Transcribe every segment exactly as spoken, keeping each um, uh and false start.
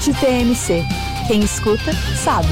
Start T M C. Quem escuta, sabe.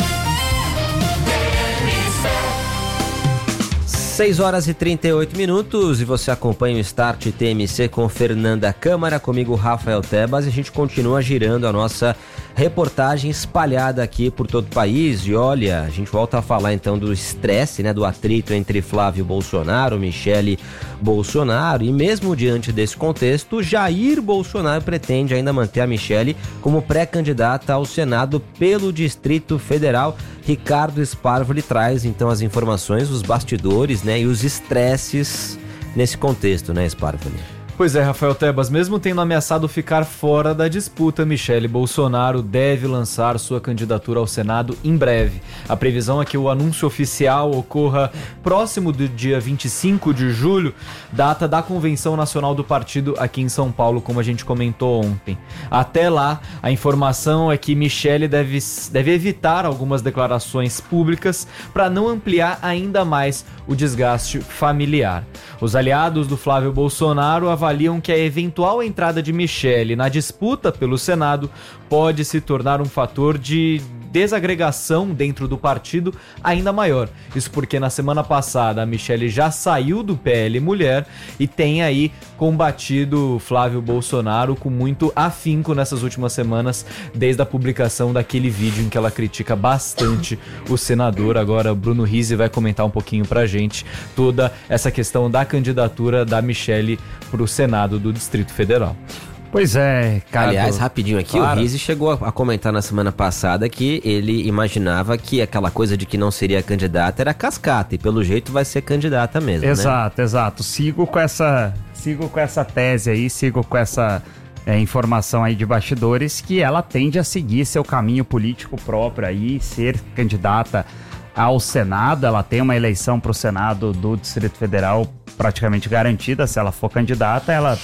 seis horas e trinta e oito minutos e você acompanha o Start T M C com Fernanda Câmara, comigo Rafael Tebas, e a gente continua girando a nossa reportagem espalhada aqui por todo o país. E olha, a gente volta a falar então do estresse, né, do atrito entre Flávio Bolsonaro, Michele Bolsonaro, e mesmo diante desse contexto, Jair Bolsonaro pretende ainda manter a Michele como pré-candidata ao Senado pelo Distrito Federal. Ricardo Sparvo lhe traz então as informações, os bastidores, né, e os estresses nesse contexto, né, Sparvo? Pois é, Rafael Tebas, mesmo tendo ameaçado ficar fora da disputa, Michele Bolsonaro deve lançar sua candidatura ao Senado em breve. A previsão é que o anúncio oficial ocorra próximo do dia vinte e cinco de julho, data da Convenção Nacional do Partido aqui em São Paulo, como a gente comentou ontem. Até lá, a informação é que Michele deve, deve evitar algumas declarações públicas para não ampliar ainda mais o desgaste familiar. Os aliados do Flávio Bolsonaro avaliam que a eventual entrada de Michele na disputa pelo Senado pode se tornar um fator de desagregação dentro do partido ainda maior. Isso porque na semana passada a Michele já saiu do P L Mulher e tem aí combatido Flávio Bolsonaro com muito afinco nessas últimas semanas, desde a publicação daquele vídeo em que ela critica bastante o senador. Agora o Bruno Rizzi vai comentar um pouquinho pra gente toda essa questão da candidatura da Michele pro Senado do Distrito Federal. Pois é, cara. Aliás, rapidinho aqui, claro. O Rizzi chegou a comentar na semana passada que ele imaginava que aquela coisa de que não seria candidata era cascata, e pelo jeito vai ser candidata mesmo, exato, né? Exato, sigo com essa, sigo com essa tese aí, sigo com essa é, informação aí de bastidores, que ela tende a seguir seu caminho político próprio aí, ser candidata ao Senado. Ela tem uma eleição para o Senado do Distrito Federal praticamente garantida. Se ela for candidata, ela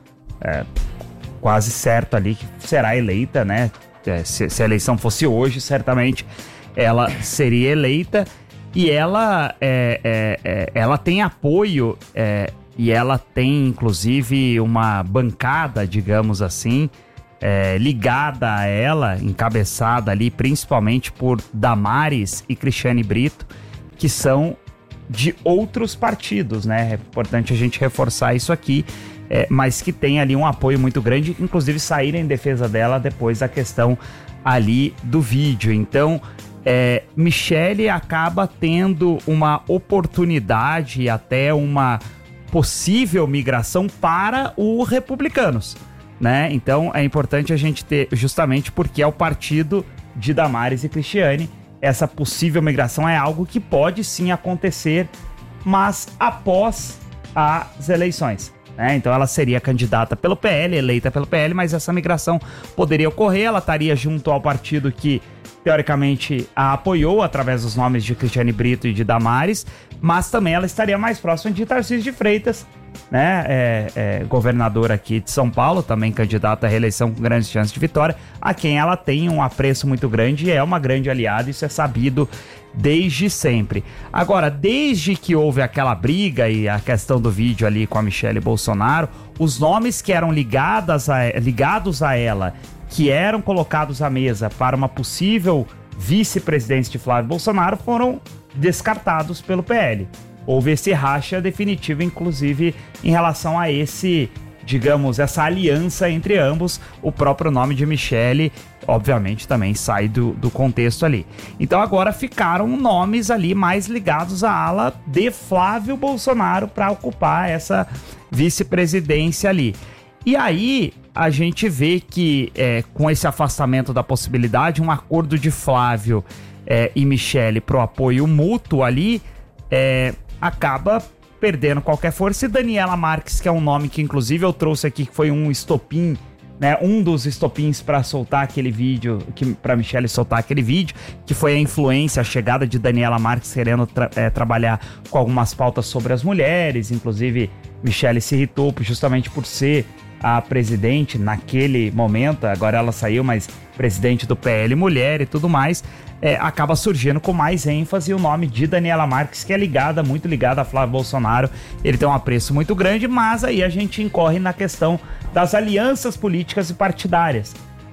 é quase certo ali que será eleita, né? Se, se a eleição fosse hoje, certamente ela seria eleita. E ela, é, é, é, ela tem apoio é, e ela tem, inclusive, uma bancada, digamos assim, é, ligada a ela, encabeçada ali principalmente por Damares e Cristiane Brito, que são de outros partidos, né? É importante a gente reforçar isso aqui. É, mas que tem ali um apoio muito grande, inclusive saíram em defesa dela depois da questão ali do vídeo. Então, é, Michele acaba tendo uma oportunidade e até uma possível migração para o Republicanos, né? Então, é importante a gente ter, justamente porque é o partido de Damares e Cristiane, essa possível migração é algo que pode sim acontecer, mas após as eleições. É, então ela seria candidata pelo P L, eleita pelo P L, mas essa migração poderia ocorrer. Ela estaria junto ao partido que, teoricamente, a apoiou através dos nomes de Cristiane Brito e de Damares, mas também ela estaria mais próxima de Tarcísio de Freitas, né, é, é, governador aqui de São Paulo, também candidata à reeleição com grandes chances de vitória, a quem ela tem um apreço muito grande e é uma grande aliada, isso é sabido desde sempre. Agora, desde que houve aquela briga e a questão do vídeo ali com a Michele Bolsonaro, os nomes que eram ligadas a, ligados a ela, que eram colocados à mesa para uma possível vice-presidência de Flávio Bolsonaro, foram descartados pelo P L. Houve esse racha definitivo, inclusive, em relação a esse, digamos, essa aliança entre ambos. O próprio nome de Michele, obviamente, também sai do, do contexto ali. Então agora ficaram nomes ali mais ligados à ala de Flávio Bolsonaro para ocupar essa vice-presidência ali. E aí a gente vê que é, com esse afastamento da possibilidade, um acordo de Flávio é, e Michele pro apoio mútuo ali, é, acaba perdendo qualquer força. E Daniela Marques, que é um nome que inclusive eu trouxe aqui, que foi um estopim, né, um dos estopins para soltar aquele vídeo, para Michele soltar aquele vídeo, que foi a influência, a chegada de Daniela Marques querendo tra- é, trabalhar com algumas pautas sobre as mulheres. Inclusive Michele se irritou justamente por ser a presidente naquele momento, agora ela saiu, mas presidente do P L Mulher e tudo mais, é, acaba surgindo com mais ênfase o nome de Daniela Marques, que é ligada, muito ligada a Flávio Bolsonaro. Ele tem um apreço muito grande, mas aí a gente incorre na questão das alianças políticas e partidárias,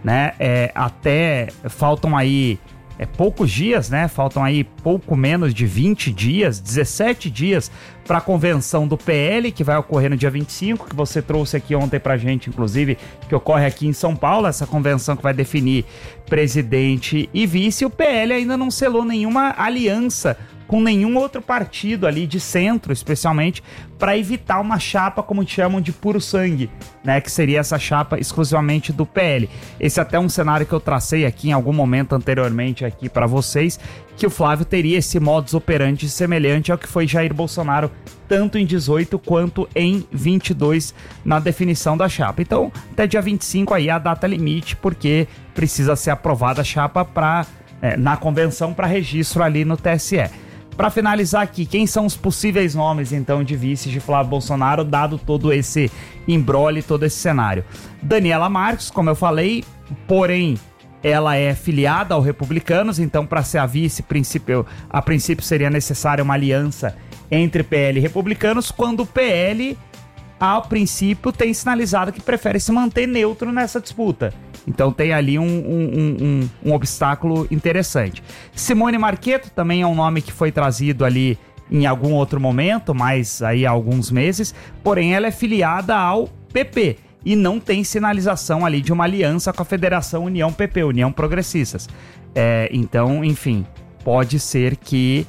né? É, até faltam aí é, poucos dias, né? Faltam aí pouco menos de vinte dias, dezessete dias para a convenção do P L, que vai ocorrer no dia vinte e cinco, que você trouxe aqui ontem pra gente, inclusive, que ocorre aqui em São Paulo, essa convenção que vai definir presidente e vice. O P L ainda não selou nenhuma aliança com nenhum outro partido ali de centro, especialmente, para evitar uma chapa, como chamam, de puro sangue, né? Que seria essa chapa exclusivamente do P L. Esse até é um cenário que eu tracei aqui em algum momento anteriormente aqui para vocês, que o Flávio teria esse modus operandi semelhante ao que foi Jair Bolsonaro, tanto em dezoito quanto em vinte e dois, na definição da chapa. Então, até dia vinte e cinco aí é a data limite, porque precisa ser aprovada a chapa pra, é, na convenção para registro ali no T S E. Para finalizar aqui, quem são os possíveis nomes, então, de vices de Flávio Bolsonaro, dado todo esse imbróglio, todo esse cenário? Daniela Marques, como eu falei, porém, ela é filiada ao Republicanos, então, para ser a vice, princípio, a princípio seria necessária uma aliança entre P L e Republicanos, quando o P L, ao princípio, tem sinalizado que prefere se manter neutro nessa disputa. Então tem ali um, um, um, um obstáculo interessante. Simone Marqueto também é um nome que foi trazido ali em algum outro momento, mas aí há alguns meses, porém ela é filiada ao P P e não tem sinalização ali de uma aliança com a Federação União P P, União Progressistas. É, então, enfim, pode ser que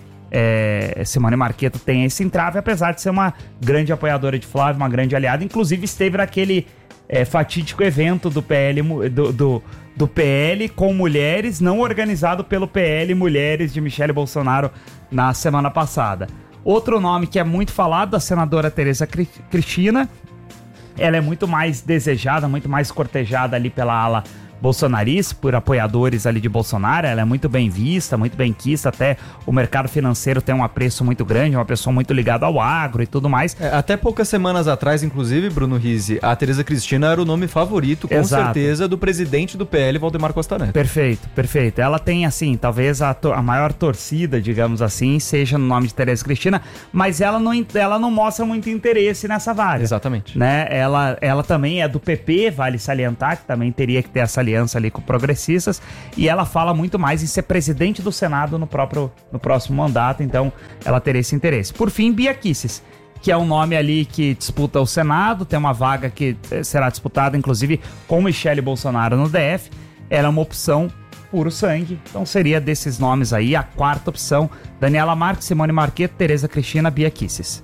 é, Simone Marqueto tenha esse entrave, apesar de ser uma grande apoiadora de Flávio, uma grande aliada, inclusive esteve naquele É, fatídico evento do P L, do, do, do P L com mulheres, não organizado pelo P L Mulheres de Michele Bolsonaro na semana passada. Outro nome que é muito falado, a senadora Tereza Cristina. Ela é muito mais desejada, muito mais cortejada ali pela ala bolsonarista, por apoiadores ali de Bolsonaro. Ela é muito bem vista, muito bem quista, até o mercado financeiro tem um apreço muito grande, uma pessoa muito ligada ao agro e tudo mais. É, até poucas semanas atrás, inclusive, Bruno Rizzi, a Tereza Cristina era o nome favorito, com Exato. certeza, do presidente do P L, Valdemar Costa Neto. Perfeito, perfeito. Ela tem, assim, talvez a, to- a maior torcida, digamos assim, seja no nome de Tereza Cristina, mas ela não, ela não mostra muito interesse nessa vaga. Exatamente. Né? Ela, ela também é do P P, vale salientar, que também teria que ter essa aliança ali com progressistas, e ela fala muito mais em ser presidente do Senado no, próprio, no próximo mandato, então ela teria esse interesse. Por fim, Bia Kicis, que é um nome ali que disputa o Senado, tem uma vaga que será disputada, inclusive, com Michele Bolsonaro no D F. Ela é uma opção puro sangue, então seria desses nomes aí a quarta opção: Daniela Marques, Simone Marqueto, Tereza Cristina, Bia Kicis.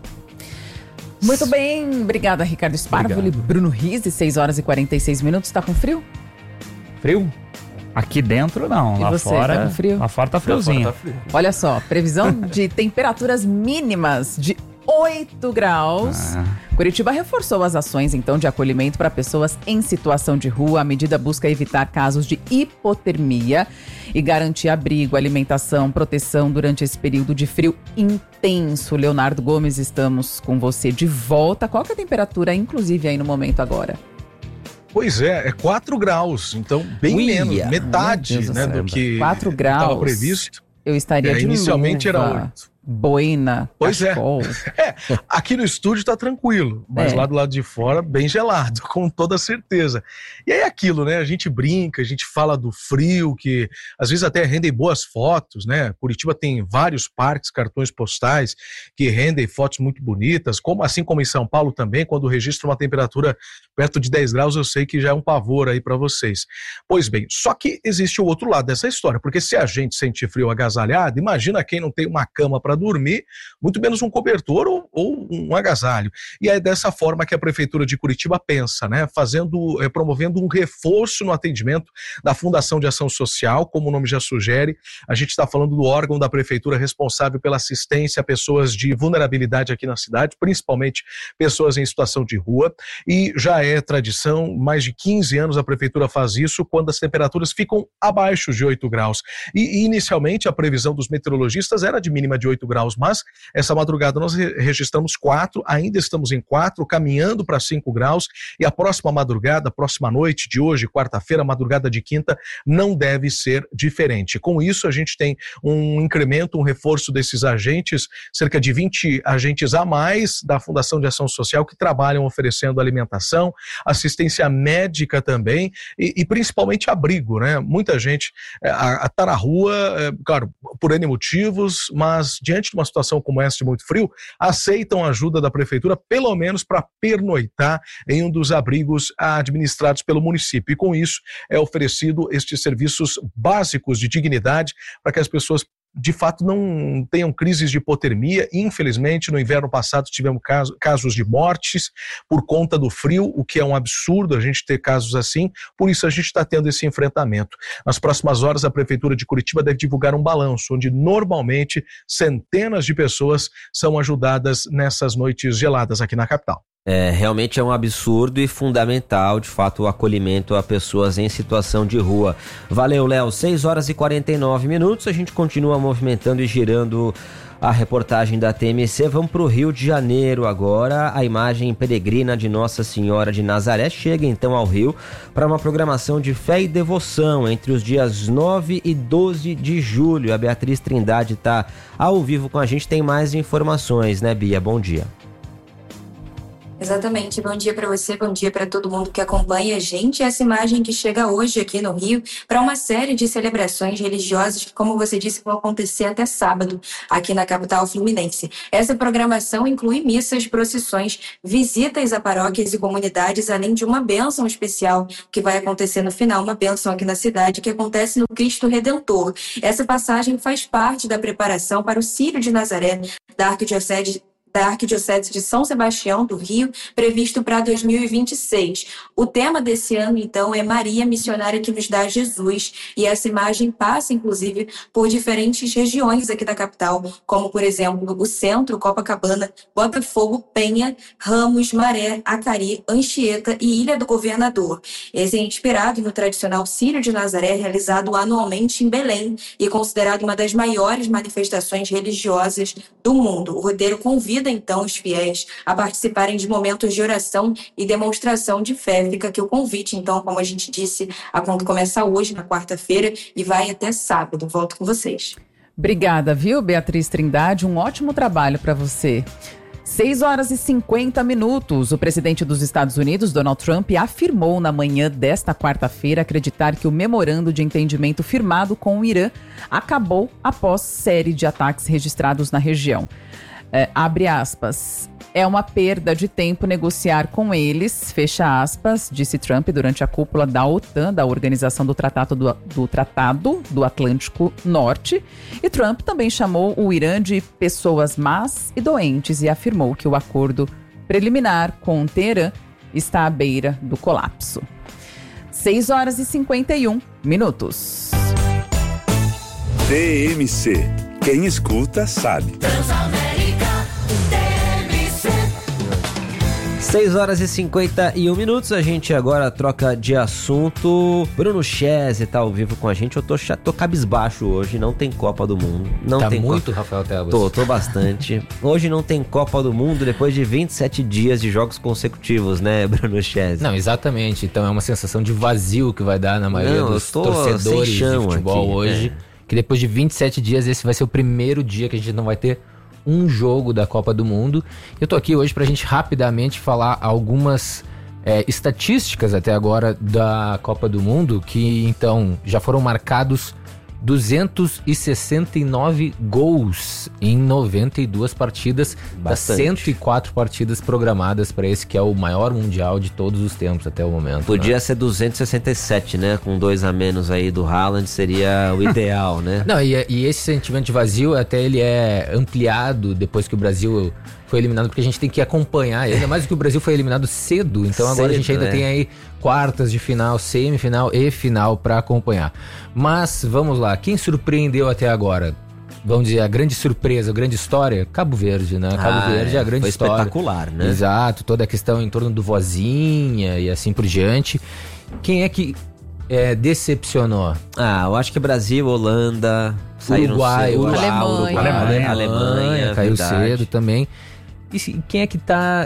Muito bem, obrigada, Ricardo Sparvoli, Bruno Rizzi, seis horas e quarenta e seis minutos. Tá com frio? Frio? Aqui dentro não, E lá você, fora, tá com frio? lá fora tá friozinho. Tá frio. Olha só, previsão de temperaturas mínimas de oito graus. Ah. Curitiba reforçou as ações, então, de acolhimento para pessoas em situação de rua. A medida busca evitar casos de hipotermia e garantir abrigo, alimentação, proteção durante esse período de frio intenso. Leonardo Gomes, estamos com você de volta. Qual que é a temperatura, inclusive, aí no momento agora? Pois é, é quatro graus, então bem Uia, menos, metade, meu Deus do né, céu. do que quatro graus. estava previsto. Eu estaria É, de inicialmente luva, era oito. boina, Pois é. cachecol. É, aqui no estúdio tá tranquilo, mas É. lá do lado de fora, bem gelado, com toda certeza. E aí é aquilo, né? A gente brinca, a gente fala do frio, que às vezes até rendem boas fotos, né? Curitiba tem vários parques, cartões postais, que rendem fotos muito bonitas, como, assim como em São Paulo também, quando registra uma temperatura perto de dez graus, eu sei que já é um pavor aí para vocês. Pois bem, só que existe o outro lado dessa história, porque se a gente sente frio agasalhado, imagina quem não tem uma cama para dormir, muito menos um cobertor ou, ou um agasalho. E é dessa forma que a Prefeitura de Curitiba pensa, né? Fazendo, é, promovendo um reforço no atendimento da Fundação de Ação Social, como o nome já sugere. A gente está falando do órgão da Prefeitura responsável pela assistência a pessoas de vulnerabilidade aqui na cidade, principalmente pessoas em situação de rua. E já é tradição, mais de quinze anos a Prefeitura faz isso quando as temperaturas ficam abaixo de oito graus. E inicialmente a previsão dos meteorologistas era de mínima de oito oito graus, mas essa madrugada nós re- registramos quatro, ainda estamos em quatro, caminhando para cinco graus, e a próxima madrugada, a próxima noite de hoje, quarta-feira, madrugada de quinta, não deve ser diferente. Com isso, a gente tem um incremento, um reforço desses agentes, cerca de vinte agentes a mais da Fundação de Ação Social que trabalham oferecendo alimentação, assistência médica também e, e principalmente abrigo, né? Muita gente está na rua, é, claro, por N motivos, mas diante de uma situação como essa de muito frio, aceitam a ajuda da prefeitura, pelo menos para pernoitar em um dos abrigos administrados pelo município. E com isso é oferecido estes serviços básicos de dignidade para que as pessoas de fato não tenham crises de hipotermia. Infelizmente, no inverno passado tivemos caso, casos de mortes por conta do frio, o que é um absurdo a gente ter casos assim, por isso a gente está tendo esse enfrentamento. Nas próximas horas, a Prefeitura de Curitiba deve divulgar um balanço, onde normalmente centenas de pessoas são ajudadas nessas noites geladas aqui na capital. É, realmente é um absurdo e fundamental, de fato, o acolhimento a pessoas em situação de rua. Valeu, Léo. seis horas e quarenta e nove minutos, a gente continua movimentando e girando a reportagem da T M C. Vamos para o Rio de Janeiro agora. A imagem peregrina de Nossa Senhora de Nazaré chega então ao Rio para uma programação de fé e devoção entre os dias nove e doze de julho. A Beatriz Trindade está ao vivo com a gente, tem mais informações, né, Bia? Bom dia. Exatamente, bom dia para você, bom dia para todo mundo que acompanha a gente. Essa imagem que chega hoje aqui no Rio para uma série de celebrações religiosas que, como você disse, vão acontecer até sábado aqui na capital fluminense. Essa programação inclui missas, procissões, visitas a paróquias e comunidades, além de uma bênção especial que vai acontecer no final, uma bênção aqui na cidade que acontece no Cristo Redentor. Essa passagem faz parte da preparação para o Círio de Nazaré da Arquidiocese da Arquidiocese de São Sebastião do Rio, previsto para dois mil e vinte e seis. O tema desse ano, então, é Maria, missionária que nos dá Jesus, e essa imagem passa, inclusive, por diferentes regiões aqui da capital, como, por exemplo, o Centro, Copacabana, Botafogo, Penha, Ramos, Maré, Acari, Anchieta e Ilha do Governador. Esse é inspirado no tradicional Círio de Nazaré, realizado anualmente em Belém e considerado uma das maiores manifestações religiosas do mundo. O roteiro convida então os fiéis a participarem de momentos de oração e demonstração de fé. Fica aqui o convite, então, como a gente disse, a conta começa hoje, na quarta-feira, e vai até sábado. Volto com vocês. Obrigada, viu, Beatriz Trindade? Um ótimo trabalho para você. seis horas e cinquenta minutos. O presidente dos Estados Unidos, Donald Trump, afirmou na manhã desta quarta-feira acreditar que o memorando de entendimento firmado com o Irã acabou após série de ataques registrados na região. É, abre aspas, é uma perda de tempo negociar com eles, fecha aspas, disse Trump durante a cúpula da OTAN, da Organização do Tratado do, do Tratado do Atlântico Norte. E Trump também chamou o Irã de pessoas más e doentes e afirmou que o acordo preliminar com Teherã está à beira do colapso. seis horas e cinquenta e um minutos. T M C. Quem escuta sabe. seis horas e cinquenta e um minutos, a gente agora troca de assunto. Bruno Chese tá ao vivo com a gente. Eu tô, tô cabisbaixo hoje, não tem Copa do Mundo. Não tá tem muito, Copa... Rafael Tebas. Tô, tô bastante. Hoje não tem Copa do Mundo depois de vinte e sete dias de jogos consecutivos, né, Bruno Chese? Não, exatamente. Então é uma sensação de vazio que vai dar na maioria não, dos torcedores de futebol aqui, hoje. É. Que depois de vinte e sete dias, esse vai ser o primeiro dia que a gente não vai ter um jogo da Copa do Mundo. Eu tô aqui hoje pra gente rapidamente falar algumas é, estatísticas até agora da Copa do Mundo, que então já foram marcados duzentos e sessenta e nove gols em noventa e duas partidas, bastante, das cento e quatro partidas programadas para esse que é o maior mundial de todos os tempos até o momento. Podia né? ser duzentos e sessenta e sete, né? Com dois a menos aí do Haaland seria o ideal, né? Não, e, e esse sentimento de vazio até ele é ampliado depois que o Brasil foi eliminado, porque a gente tem que acompanhar, ainda mais que o Brasil foi eliminado cedo, então agora cedo, a gente ainda né? tem aí quartas de final, semifinal e final para acompanhar. Mas vamos lá, quem surpreendeu até agora? Vamos dizer, a grande surpresa, a grande história, Cabo Verde, né? Cabo ah, Verde é a grande foi história. Espetacular, né? Exato, toda a questão em torno do Vozinha e assim por diante. Quem é que é, decepcionou? Ah, eu acho que Brasil, Holanda, saíram Uruguai, cedo. Alemanha. Uruguai, Alemanha, Alemanha, caiu verdade. cedo também. E se- quem é que tá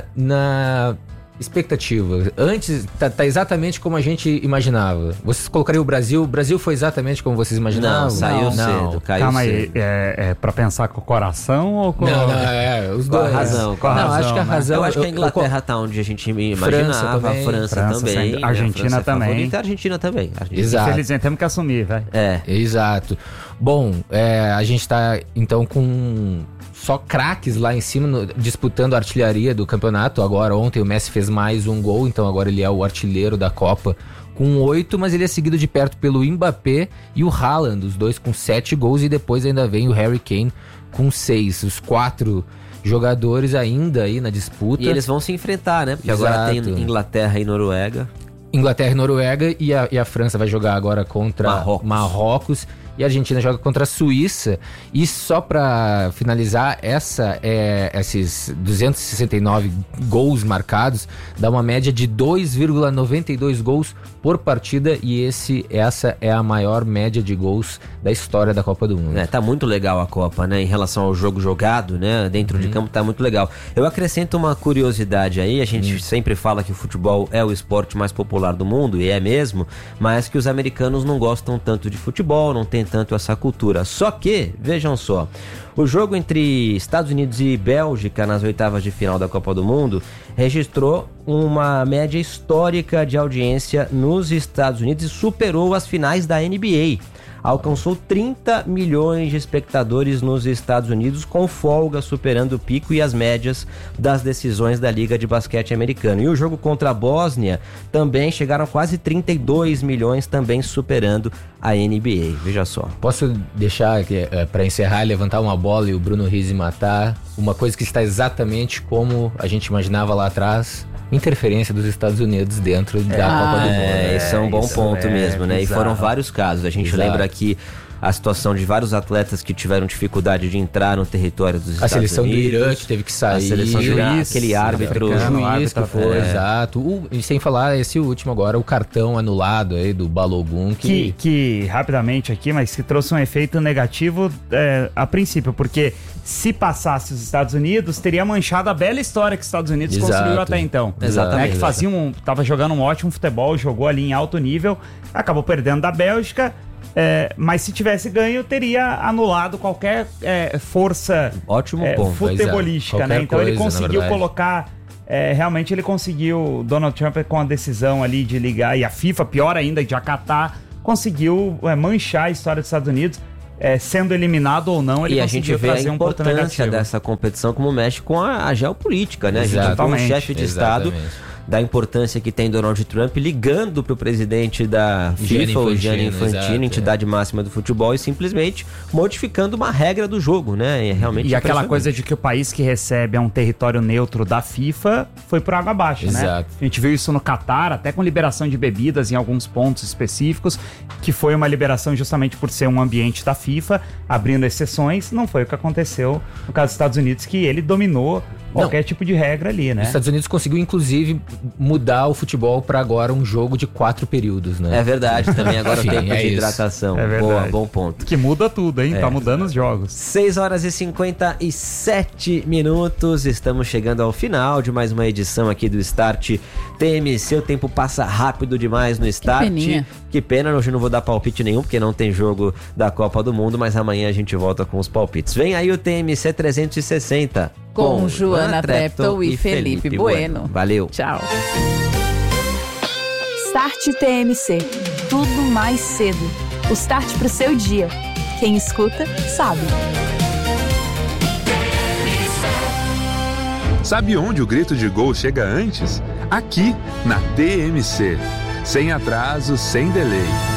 na expectativa? Antes, tá, tá exatamente como a gente imaginava. Vocês colocariam o Brasil? O Brasil foi exatamente como vocês imaginavam? Não, saiu Não. cedo, caiu Calma aí, cedo. é, é pra pensar com o coração ou com... Não, não, é, os Com a dois. razão, com a não, razão, acho que a né? razão... Eu acho que a eu- Inglaterra tá onde a gente imaginava, França também. a França, França também, sempre. né? A Argentina França é também. favorita, a Argentina também. A Argentina- Exato. Infelizmente temos que assumir, velho. É. Exato. Bom, é, a gente tá então com só craques lá em cima no- disputando a artilharia do campeonato. Agora, ontem o Messi fez mais um gol, então agora ele é o artilheiro da Copa com oito, mas ele é seguido de perto pelo Mbappé e o Haaland, os dois com sete gols, e depois ainda vem o Harry Kane com seis. Os quatro jogadores ainda aí na disputa. E eles vão se enfrentar, né? Porque agora Exato. tem Inglaterra e Noruega. Inglaterra e Noruega, e a, e a França vai jogar agora contra Marrocos. Marrocos, e a Argentina joga contra a Suíça. E só pra finalizar, essa é, esses duzentos e sessenta e nove gols marcados dá uma média de dois vírgula noventa e dois gols por partida, e esse, essa é a maior média de gols da história da Copa do Mundo. É, tá muito legal a Copa, né? Em relação ao jogo jogado, né? Dentro de campo tá muito legal. Eu acrescento uma curiosidade aí. A gente sempre fala que o futebol é o esporte mais popular do mundo, e é mesmo, mas que os americanos não gostam tanto de futebol, não tem tanto essa cultura. Só que, vejam só, o jogo entre Estados Unidos e Bélgica nas oitavas de final da Copa do Mundo registrou uma média histórica de audiência nos Estados Unidos e superou as finais da N B A. Alcançou trinta milhões de espectadores nos Estados Unidos, com folga superando o pico e as médias das decisões da Liga de Basquete Americana. E o jogo contra a Bósnia também chegaram a quase trinta e dois milhões, também superando a N B A. Veja só. Posso deixar aqui, é, para encerrar, levantar uma bola e o Bruno Rizzi matar? Uma coisa que está exatamente como a gente imaginava lá atrás: interferência dos Estados Unidos dentro da Copa do Mundo. É, esse é um bom isso ponto é mesmo, né? E bizarro. foram vários casos. A gente Exato. lembra aqui a situação de vários atletas que tiveram dificuldade de entrar no território dos A Estados seleção Unidos. do Irã que teve que sair. A seleção do Irã, Juiz, aquele árbitro. africano, Juiz árbitro, que foi, é. exato. O- e sem falar esse último agora, o cartão anulado aí do Balogun. Que, Que, que, rapidamente aqui, mas que trouxe um efeito negativo é, a princípio, porque se passasse os Estados Unidos, teria manchado a bela história que os Estados Unidos Exato. construiu até então. Exatamente. Né, que fazia um, tava jogando um ótimo futebol, jogou ali em alto nível, acabou perdendo da Bélgica, é, mas se tivesse ganho, teria anulado qualquer é, força Ótimo é, ponto. futebolística, Pois é, né? Então ele qualquer coisa, na conseguiu verdade. colocar. É, realmente ele conseguiu, Donald Trump com a decisão ali de ligar, e a FIFA, pior ainda, de acatar, conseguiu é, manchar a história dos Estados Unidos, é, sendo eliminado ou não, ele E a gente conseguiu vê a trazer um ponto importância negativo. dessa competição, como mexe com a, a geopolítica, né? A gente vê um Exatamente. chefe de Estado Exatamente. da importância que tem Donald Trump ligando pro presidente da Gianni FIFA, o Gianni Infantino, Infantino, exato, entidade máxima do futebol, e simplesmente modificando uma regra do jogo, né? É realmente E aquela impressionante. coisa de que o país que recebe é um território neutro da FIFA foi por água abaixo, né? Exato. A gente viu isso no Catar, até com liberação de bebidas em alguns pontos específicos, que foi uma liberação justamente por ser um ambiente da FIFA, abrindo exceções. Não foi o que aconteceu no caso dos Estados Unidos, que ele dominou qualquer tipo de regra ali, né? Os Estados Unidos conseguiu, inclusive, mudar o futebol para agora um jogo de quatro períodos, né? É verdade, também agora o Enfim, tempo é de isso. hidratação. É Boa, verdade. bom ponto. Que muda tudo, hein? É. Tá mudando os jogos. seis horas e cinquenta e sete minutos, estamos chegando ao final de mais uma edição aqui do Start T M C. O tempo passa rápido demais no Start. peninha. Que pena, hoje eu não vou dar palpite nenhum, porque não tem jogo da Copa do Mundo, mas amanhã a gente volta com os palpites. Vem aí o T M C trezentos e sessenta. Com Joana Treptow e Felipe Bueno. Valeu. Tchau. Start T M C. Tudo mais cedo. O start pro seu dia. Quem escuta, sabe. Sabe onde o grito de gol chega antes? Aqui, na T M C. Sem atraso, sem delay.